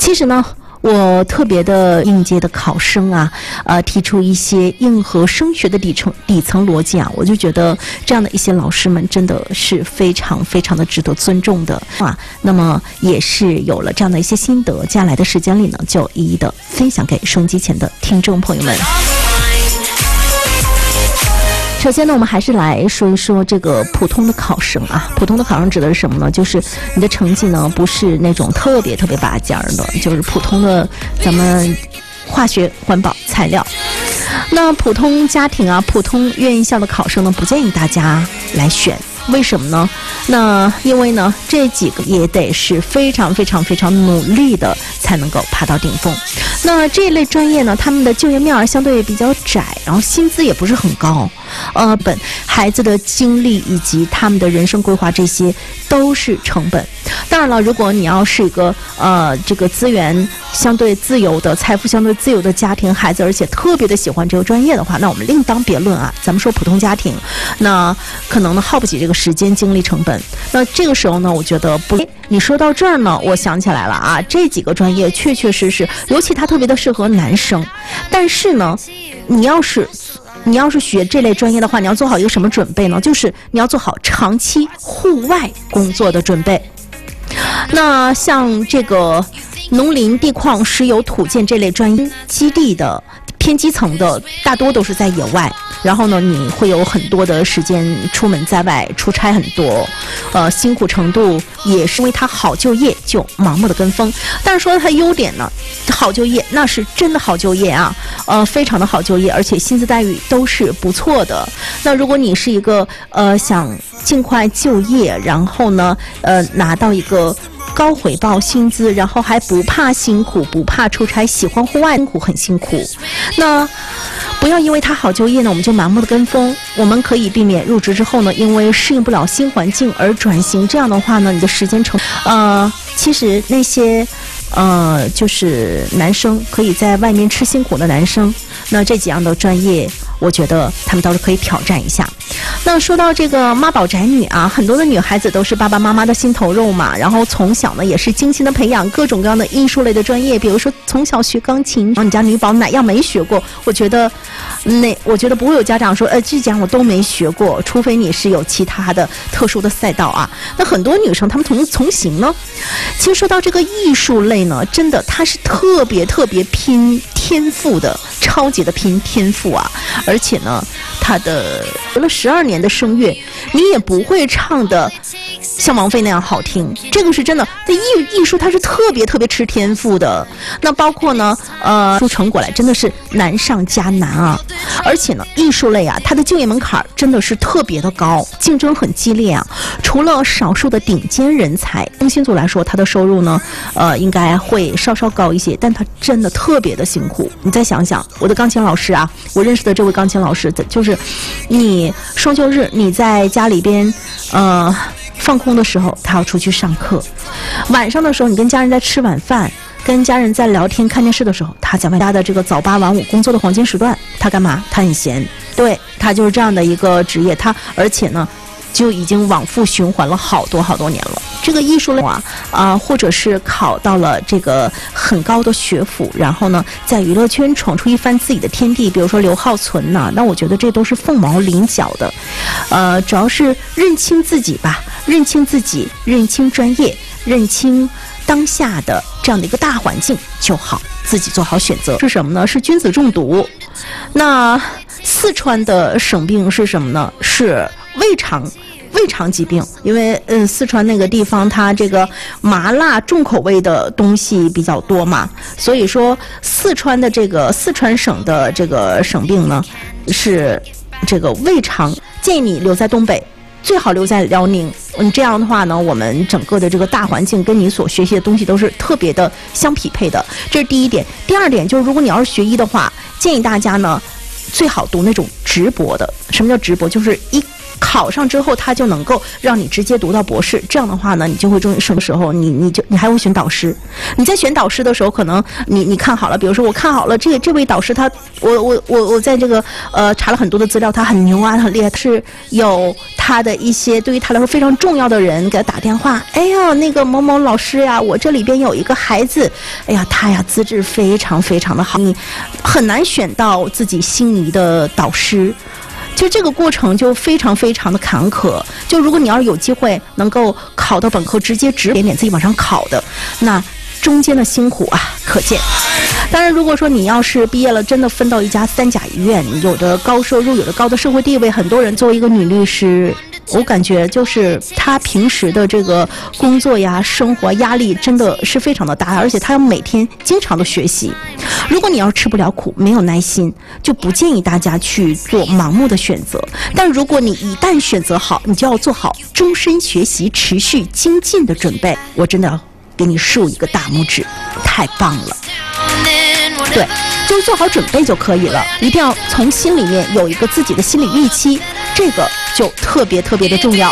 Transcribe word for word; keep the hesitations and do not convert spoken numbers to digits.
其实呢，我特别的应届的考生啊，呃，提出一些硬核升学的底层底层逻辑啊，我就觉得这样的一些老师们真的是非常非常的值得尊重的啊。那么也是有了这样的一些心得，接下来的时间里呢，就一一的分享给收音机前的听众朋友们。首先呢，我们还是来说一说这个普通的考生啊。普通的考生指的是什么呢？就是你的成绩呢不是那种特别特别拔尖的，就是普通的咱们化学、环保、材料。那普通家庭啊、普通院校的考生呢，不建议大家来选。为什么呢？那因为呢，这几个也得是非常非常非常努力的才能够爬到顶峰。那这一类专业呢，他们的就业面相对比较窄，然后薪资也不是很高。呃，本孩子的经历以及他们的人生规划，这些都是成本。当然了，如果你要是一个呃这个资源相对自由的、财富相对自由的家庭，孩子而且特别的喜欢这个专业的话，那我们另当别论啊。咱们说普通家庭，那可能呢耗不起这个时间、精力、成本。那这个时候呢，我觉得不。你说到这儿呢，我想起来了啊，这几个专业确确实实，尤其它特别的适合男生。但是呢，你要是你要是学这类专业的话，你要做好一个什么准备呢？就是你要做好长期户外工作的准备。那像这个农林地矿、石油、土建这类专业基地的偏基层的，大多都是在野外。然后呢，你会有很多的时间出门在外，出差很多，呃，辛苦程度也是因为它好就业就盲目的跟风。但是说它优点呢，好就业那是真的好就业啊，呃，非常的好就业，而且薪资待遇都是不错的。那如果你是一个呃想尽快就业，然后呢，呃，拿到一个高回报薪资，然后还不怕辛苦，不怕出差，喜欢户外，辛苦很辛苦。那不要因为它好就业呢，我们就盲目的跟风。我们可以避免入职之后呢，因为适应不了新环境而转型。这样的话呢，你的时间成呃，其实那些呃，就是男生可以在外面吃辛苦的男生，那这几样的专业，我觉得他们倒是可以挑战一下。那说到这个妈宝宅女啊，很多的女孩子都是爸爸妈妈的心头肉嘛，然后从小呢也是精心的培养各种各样的艺术类的专业，比如说从小学钢琴，然后你家女宝哪样没学过？我觉得，那我觉得不会有家长说，呃，这讲我都没学过，除非你是有其他的特殊的赛道啊。那很多女生她们从从行呢，其实说到这个艺术类呢，真的它是特别特别拼天赋的，超级的拼天赋啊，而且呢，她的学了十二年的声乐，你也不会唱的像王菲那样好听，这个是真的。这艺艺术它是特别特别吃天赋的。那包括呢，呃，出成果来真的是难上加难啊。而且呢，艺术类啊，它的就业门槛真的是特别的高，竞争很激烈啊。除了少数的顶尖人才，工薪族来说，他的收入呢，呃，应该会稍稍高一些，但他真的特别的辛苦。你再想想，我的钢琴老师啊，我认识的这位钢琴老师，就是你双休日你在家里边，呃。放空的时候他要出去上课，晚上的时候你跟家人在吃晚饭，跟家人在聊天看电视的时候，他在外家的这个早八晚五工作的黄金时段，他干嘛？他很闲，对，他就是这样的一个职业，他而且呢就已经往复循环了好多好多年了。这个艺术类啊，啊、呃，或者是考到了这个很高的学府，然后呢，在娱乐圈闯出一番自己的天地，比如说刘浩存呐、啊，那我觉得这都是凤毛麟角的。呃，主要是认清自己吧，认清自己，认清专业，认清当下的这样的一个大环境就好，自己做好选择。是什么呢？是君子中毒。那四川的省病是什么呢？是胃肠。胃肠疾病，因为嗯，四川那个地方它这个麻辣重口味的东西比较多嘛，所以说四川的这个四川省的这个省病呢是这个胃肠，建议你留在东北，最好留在辽宁。嗯，这样的话呢，我们整个的这个大环境跟你所学习的东西都是特别的相匹配的，这是第一点。第二点就是，如果你要是学医的话，建议大家呢最好读那种直博的。什么叫直博？就是一考上之后他就能够让你直接读到博士。这样的话呢，你就会终于什么时候你你就你还会选导师。你在选导师的时候，可能你你看好了，比如说我看好了这这位导师他，我我我我在这个呃查了很多的资料，他很牛啊，很厉害，是有他的一些对于他来说非常重要的人给他打电话，哎呀那个某某老师呀，我这里边有一个孩子，哎呀他呀资质非常非常的好，你很难选到自己心仪的导师。其实这个过程就非常非常的坎坷，就如果你要是有机会能够考到本科，直接直点点自己往上考的，那中间的辛苦啊可见。当然如果说你要是毕业了真的分到一家三甲医院，有的高收入，有的高的社会地位，很多人作为一个女律师，我感觉就是她平时的这个工作呀生活压力真的是非常的大，而且她要每天经常的学习。如果你要是吃不了苦，没有耐心，就不建议大家去做盲目的选择。但如果你一旦选择好，你就要做好终身学习持续精进的准备。我真的要给你竖一个大拇指，太棒了。对，就是做好准备就可以了，一定要从心里面有一个自己的心理预期，这个就特别特别的重要。